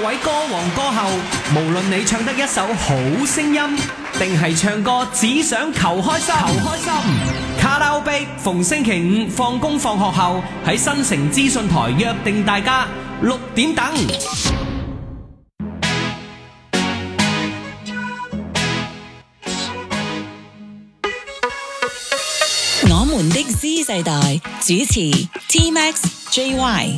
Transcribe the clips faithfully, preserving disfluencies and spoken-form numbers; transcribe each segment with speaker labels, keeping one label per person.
Speaker 1: 位歌王歌后，無論你唱得一首好聲音，定係唱歌只想求開心，求開心。卡拉 OK 逢星期五放工放學後喺新城資訊台約定大家六點等。
Speaker 2: 我們的 Z 世代主持 T Max J Y。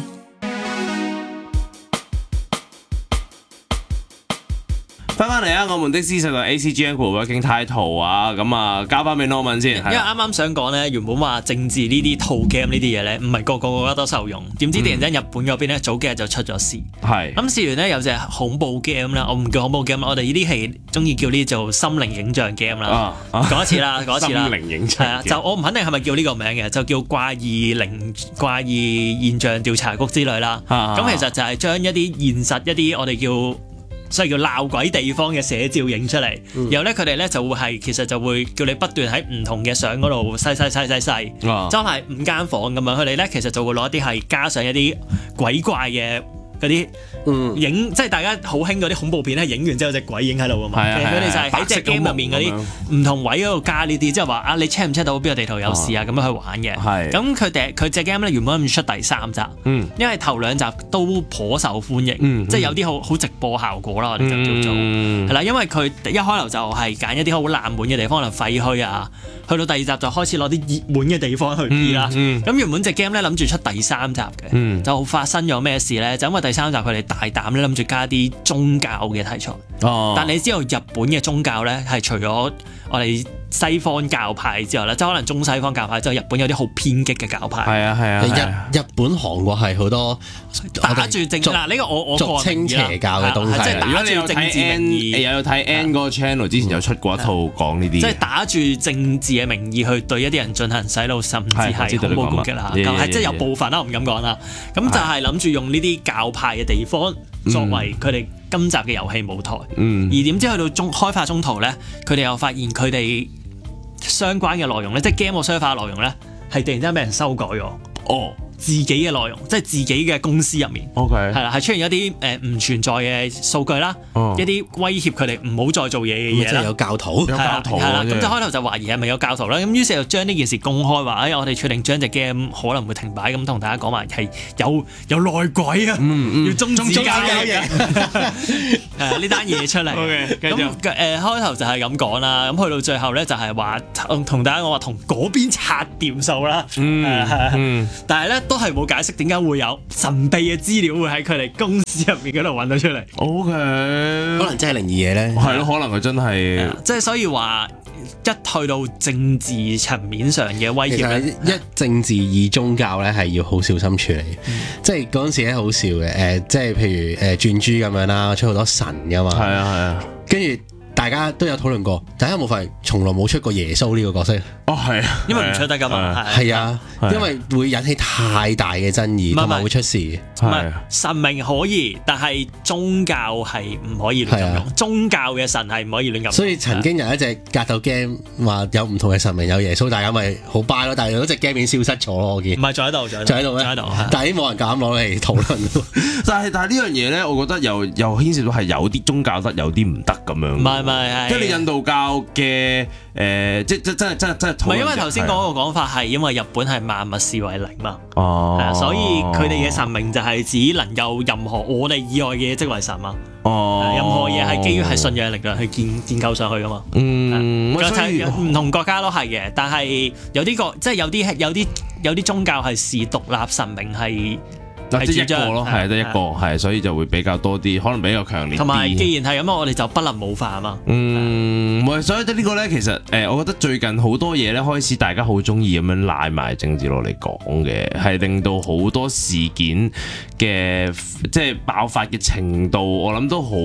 Speaker 3: 翻翻嚟啊！我們的資訊嘅 A C G N Working Title 啊，咁啊交翻俾 Norman 先。
Speaker 4: 因為啱啱想講咧，原本話政治呢啲套 game 呢啲嘢咧，唔係個個個個都受用。點知突然間日本嗰邊咧，早幾日就出咗事。
Speaker 3: 係
Speaker 4: 咁試完咧，有隻恐怖 game 啦，我唔叫恐怖 game 啦，我哋呢啲係中意叫呢做心靈影像 game 啦。講一次啦，講一次啦。
Speaker 3: 心靈影像。係
Speaker 4: 啊，就我唔肯定係咪叫呢個名嘅，就叫怪異靈怪異現象調查局之類啦。咁其實就係將一啲現實一啲我哋叫。所以叫鬧鬼地方嘅寫照影出嚟，嗯、然後咧佢哋咧就會係其實就會叫你不斷喺唔同嘅相嗰度細細細細細，真係五間房咁樣。佢哋咧其實就會攞啲係加上一啲鬼怪嘅嗰啲影，即係大家好興嗰啲恐怖片咧，影完之後隻鬼影喺度啊嘛。佢哋就係喺隻 game 入面嗰啲唔同位嗰度加呢啲，即係話啊你 check 唔 check 到邊個地圖有事啊咁樣去玩嘅。咁佢哋佢隻 game 咧原本諗住出第三集，嗯、因為頭兩集都頗受歡迎，嗯、即係有啲好好直播效果啦，我哋就叫做係啦、嗯。因為佢一開頭就係揀一啲好冷門嘅地方，可能廢墟啊，去到第二集就開始攞啲熱門嘅地方去 P 啦。咁、嗯嗯、原本隻 game 咧諗住出第三集嘅，嗯、就發生咗咩事咧？就因為第三集佢哋大膽咧諗住加啲宗教嘅題材，哦、但你知道日本嘅宗教咧係除咗我哋西方教派之後咧，即係可能中西方教派之後，日本有啲好偏激嘅教派。係啊係啊，
Speaker 5: 日日本韓國係好多
Speaker 4: 打住政嗱呢個我我
Speaker 5: 俗稱邪教嘅東西。
Speaker 4: 即係打住政治名義，
Speaker 3: 有睇 N 嗰個 channel 之前有出過一套講呢啲，
Speaker 4: 即係打住政治嘅名義去對一啲人進行洗腦，甚至係恐怖攻擊啦。係即係有部分啦，我唔敢講啦。咁就係諗住用呢啲教派嘅地方作為佢哋今集嘅遊戲舞台。而點知去到中開發中途咧，佢哋又發現佢哋相關嘅內容咧，即係 game 個 server 嘅內容咧，係突然之間俾人修改咗。哦，自己嘅內容，即係自己嘅公司入面。OK，係啦，係出現一啲誒唔存在嘅數據啦，一啲威脅佢哋唔好再做嘢嘅嘢啦。
Speaker 5: 即係有教徒，有
Speaker 4: 教徒。係啦，咁就開頭就懷疑係咪有教徒啦。咁於是就將呢件事公開話，哎，我哋決定將隻 game 可能會停擺，咁同大家講話係有有內鬼啊，要終止交易。誒呢單嘢出嚟。OK，繼續。咁誒開頭就係咁講啦，咁去到最後咧就係話同大家講話同嗰邊拆掂數啦。嗯，但係咧都係冇解釋點解會有神秘嘅資料會喺佢哋公司入面嗰度揾到出嚟。
Speaker 3: O K，
Speaker 5: 可能真係靈異嘢咧。
Speaker 3: 係咯，可能佢真係。
Speaker 4: 即係所以話一去到政治層面上嘅威脅咧，
Speaker 5: 一政治二宗教咧係要好小心處理。嗯、即係嗰陣時咧好笑嘅，誒、呃，即係譬如誒轉珠咁樣啦，出好多神噶嘛。係啊係啊，跟住。大家都有討論過，大家有冇發現從來冇出過耶穌呢個角色？
Speaker 3: 哦，係啊，
Speaker 4: 因為唔出得㗎嘛，
Speaker 5: 係啊，因為會引起太大嘅爭議，同埋會出事。
Speaker 4: 唔係神明可以，但係宗教係唔可以亂咁用。宗教嘅神係唔可以亂咁用。
Speaker 5: 所以曾經有一隻格鬥 game 話有唔同嘅神明，有耶穌，大家咪好 buy 咯。但係嗰隻 game 已經消失咗咯，我見。
Speaker 4: 唔係仲喺度，仲
Speaker 5: 喺度咩？
Speaker 4: 喺度。
Speaker 5: 但係已經冇人敢攞嚟討論。
Speaker 3: 但係但係呢樣嘢咧，我覺得又又牽涉到係有啲宗教得，有啲唔得咁樣。
Speaker 4: 唔係唔係，
Speaker 3: 即係你印度教嘅誒，即即真係真係真係。
Speaker 4: 唔係因為頭先講個講法係因為日本係萬物視為靈嘛，
Speaker 3: 哦，
Speaker 4: 所以佢哋嘅神明就係指能夠任何我哋以外嘅嘢即為神嘛。哦，任何嘢係基於係信仰力量去建建構上去噶嘛。嗯，唔同國家都係嘅，但係有啲個即係有啲有啲有啲宗教係視獨立神明係。
Speaker 3: 係一個咯，係得一個，係所以就會比較多啲，可能比較強烈啲。
Speaker 4: 同埋，既然係咁，我哋就不能冇法啊嘛。
Speaker 3: 嗯，唔係，所以呢個咧，其實誒，我覺得最近好多嘢咧，開始大家好中意咁樣賴埋政治落嚟講嘅，係令到好多事件嘅即係爆發嘅程度，我諗都好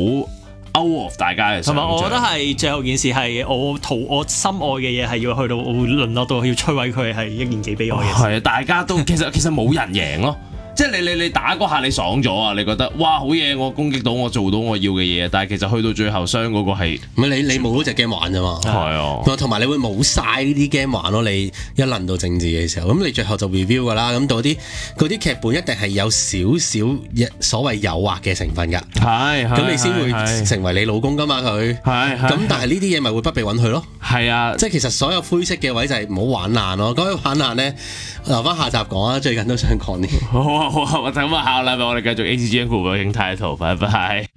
Speaker 3: out of 大家嘅想像。同埋，
Speaker 4: 我覺得係最後件事係我圖我心愛嘅嘢係要去到會淪落到要摧毀佢，係一件幾悲哀嘅事。
Speaker 3: 係啊，大家都其實其實冇人贏咯。 即係你你你打嗰下你爽咗啊！你覺得哇好嘢，我攻擊到我做到我要嘅嘢，但係其實去到最後傷嗰個係
Speaker 5: 唔係你你冇嗰隻 game 玩啫嘛？
Speaker 3: 係啊，
Speaker 5: 同埋你會冇晒呢啲 game 玩咯。你一輪到政治嘅時候，咁你最後就 review 㗎啦。咁到啲嗰啲劇本一定係有少少所謂誘惑嘅成分㗎。
Speaker 3: 係
Speaker 5: 咁你先會成為你老公㗎嘛佢。係咁但係呢啲嘢咪會不被允許咯。
Speaker 3: 係啊，
Speaker 5: 即係其實所有灰色嘅位就係唔好玩爛咯。講起玩爛咧，留翻下集講啊。最近都想講啲。
Speaker 3: 好啊好啊，咁啊下個禮拜我哋繼續 A C G N Group 嘅影態圖，拜拜。